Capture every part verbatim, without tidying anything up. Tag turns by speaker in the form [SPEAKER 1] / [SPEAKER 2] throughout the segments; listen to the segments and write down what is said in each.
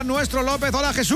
[SPEAKER 1] Nuestro López. Hola, Jesús.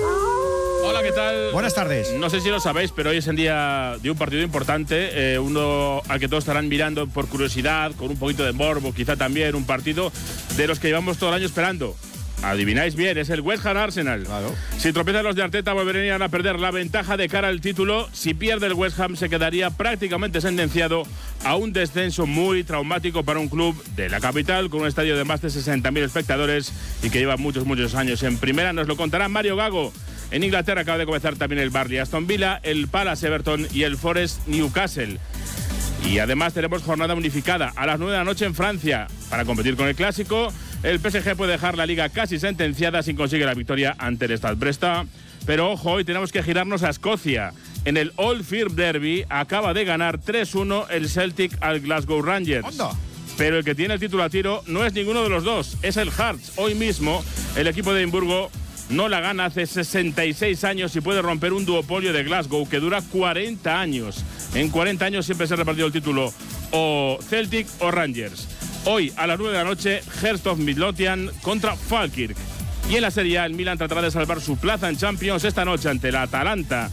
[SPEAKER 2] Hola, ¿qué tal?
[SPEAKER 1] Buenas tardes.
[SPEAKER 2] No sé si lo sabéis, pero hoy es el día de un partido importante, eh, uno al que todos estarán mirando por curiosidad, con un poquito de morbo, quizá también, un partido de los que llevamos todo el año esperando. Adivináis bien, es el West Ham Arsenal.
[SPEAKER 1] Claro.
[SPEAKER 2] Si tropiezan los de Arteta, volverían a perder la ventaja de cara al título. Si pierde el West Ham, se quedaría prácticamente sentenciado a un descenso muy traumático para un club de la capital, con un estadio de más de sesenta mil espectadores y que lleva muchos, muchos años en primera. Nos lo contará Mario Gago. En Inglaterra acaba de comenzar también el Burnley Aston Villa, el Palace Everton y el Forest Newcastle. Y además tenemos jornada unificada a las nueve de la noche en Francia. Para competir con el Clásico, el P S G puede dejar la Liga casi sentenciada si consigue la victoria ante el Stade Bresta. Pero ojo, hoy tenemos que girarnos a Escocia. En el Old Firm Derby acaba de ganar tres uno el Celtic al Glasgow Rangers.
[SPEAKER 1] ¡Onda!
[SPEAKER 2] Pero el que tiene el título a tiro no es ninguno de los dos, es el Hearts. Hoy mismo el equipo de Edimburgo no la gana hace sesenta y seis años y puede romper un duopolio de Glasgow que dura cuarenta años. En cuarenta años siempre se ha repartido el título o Celtic o Rangers. Hoy a las nueve de la noche, Hearts of Midlothian contra Falkirk. Y en la Serie A, el Milan tratará de salvar su plaza en Champions esta noche ante la Atalanta.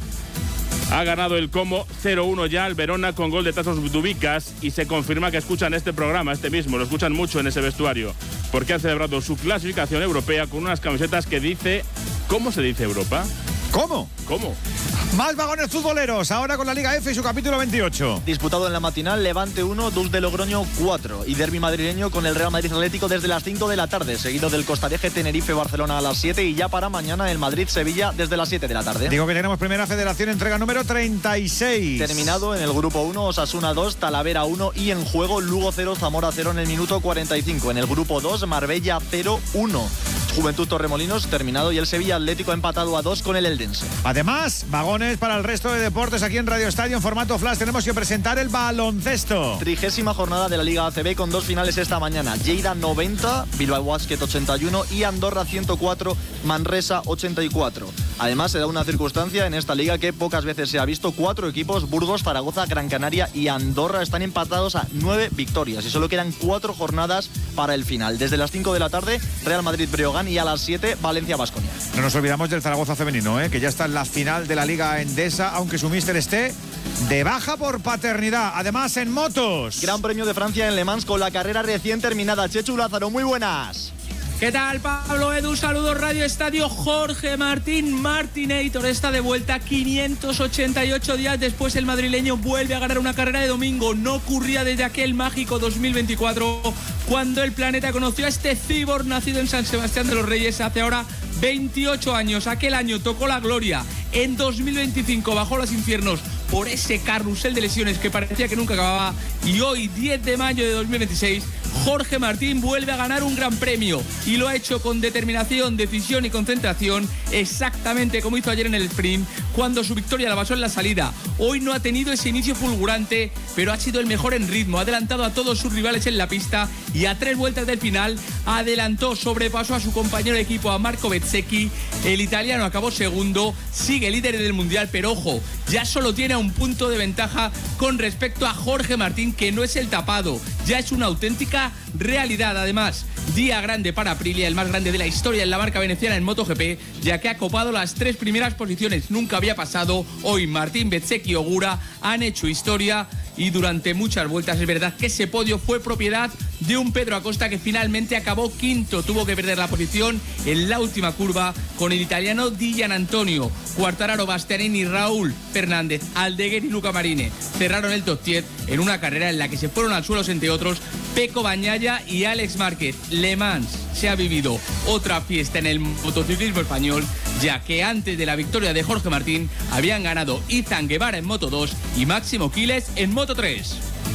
[SPEAKER 2] Ha ganado el Como cero uno ya al Verona con gol de Tasos Dubicas y se confirma que escuchan este programa, este mismo, lo escuchan mucho en ese vestuario, porque han celebrado su clasificación europea con unas camisetas que dice... ¿Cómo se dice Europa?
[SPEAKER 1] ¿Cómo?
[SPEAKER 2] ¿Cómo?
[SPEAKER 1] Más vagones futboleros, ahora con la Liga F y su capítulo veintiocho.
[SPEAKER 3] Disputado en la matinal, Levante uno, Dus de Logroño cuatro. Y derbi madrileño con el Real Madrid Atlético desde las cinco de la tarde, seguido del Costareje Tenerife Barcelona a las siete y ya para mañana el Madrid Sevilla desde las siete de la tarde.
[SPEAKER 1] Digo que tenemos primera federación, entrega número treinta y seis.
[SPEAKER 3] Terminado en el grupo uno, Osasuna dos, Talavera uno y en juego Lugo cero, Zamora cero en el minuto cuarenta y cinco. En el grupo dos, Marbella cero uno. Juventud Torremolinos terminado y el Sevilla Atlético empatado a dos con el Eldense.
[SPEAKER 1] Además, vagones para el resto de deportes aquí en Radio Estadio en formato flash. Tenemos que presentar el baloncesto.
[SPEAKER 3] Trigésima jornada de la Liga A C B con dos finales esta mañana. Lleida noventa, Bilbao Basket ochenta y uno y Andorra ciento cuatro, Manresa ochenta y cuatro. Además, se da una circunstancia en esta liga que pocas veces se ha visto. Cuatro equipos, Burgos, Zaragoza, Gran Canaria y Andorra, están empatados a nueve victorias y solo quedan cuatro jornadas para el final. Desde las cinco de la tarde, Real Madrid-Breogán y a las siete, Valencia-Baskonia.
[SPEAKER 1] No nos olvidamos del Zaragoza femenino, ¿eh? que ya está en la final de la Liga Endesa, aunque su míster esté de baja por paternidad. Además, en motos.
[SPEAKER 3] Gran Premio de Francia en Le Mans con la carrera recién terminada. Chechu Lázaro, muy buenas.
[SPEAKER 4] ¿Qué tal, Pablo Edu? Saludos, Radio Estadio. Jorge Martín Martinator está de vuelta. quinientos ochenta y ocho días después, el madrileño vuelve a ganar una carrera de domingo. No ocurría desde aquel mágico dos mil veinticuatro, cuando el planeta conoció a este cibor nacido en San Sebastián de los Reyes hace ahora veintiocho años. Aquel año tocó la gloria. En dos mil veinticinco bajó a los infiernos por ese carrusel de lesiones que parecía que nunca acababa. Y hoy, diez de mayo de dos mil veintiséis, Jorge Martín vuelve a ganar un gran premio. Y lo ha hecho con determinación, decisión y concentración, exactamente como hizo ayer en el sprint, cuando su victoria la basó en la salida. Hoy no ha tenido ese inicio fulgurante, pero ha sido el mejor en ritmo. Ha adelantado a todos sus rivales en la pista y a tres vueltas del final adelantó, sobrepasó a su compañero de equipo, a Marco Bezzecchi. El italiano acabó segundo, sigue líder del mundial, pero ojo, ya solo tiene un punto de ventaja con respecto a Jorge Martín, que no es el tapado, ya es una auténtica realidad. Además, día grande para Aprilia, el más grande de la historia en la marca veneciana en MotoGP, ya que ha copado las tres primeras posiciones. Nunca había pasado. Hoy Martín, Bezzecchi y Ogura han hecho historia y durante muchas vueltas es verdad que ese podio fue propiedad de un Pedro Acosta que finalmente acabó quinto. Tuvo que perder la posición en la última curva con el italiano Di Gianantonio. Quartararo, Bastianini, Raúl Fernández, Aldeguer y Luca Marini cerraron el top diez en una carrera en la que se fueron al suelo, entre otros, Pecco Bagnaia y Alex Márquez. Le Mans se ha vivido otra fiesta en el motociclismo español, ya que antes de la victoria de Jorge Martín habían ganado Izan Guevara en Moto dos y Máximo Quiles en Moto tres.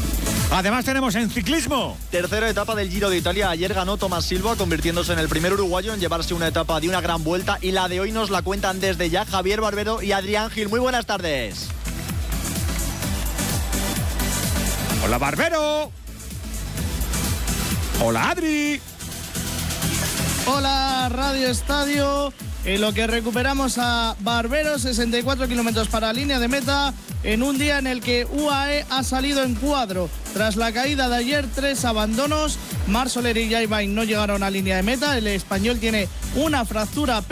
[SPEAKER 1] Además tenemos en ciclismo.
[SPEAKER 3] Tercera etapa del Giro de Italia. Ayer ganó Tomás Silva, convirtiéndose en el primer uruguayo en llevarse una etapa de una gran vuelta. Y la de hoy nos la cuentan desde ya Javier Barbero y Adrián Gil. Muy buenas tardes.
[SPEAKER 1] Hola, Barbero. Hola, Adri.
[SPEAKER 5] Hola, Radio Estadio. En lo que recuperamos a Barbero, sesenta y cuatro kilómetros para línea de meta, en un día en el que U A E ha salido en cuadro. Tras la caída de ayer, tres abandonos. Marc Soler y Jai Vine no llegaron a línea de meta. El español tiene una fractura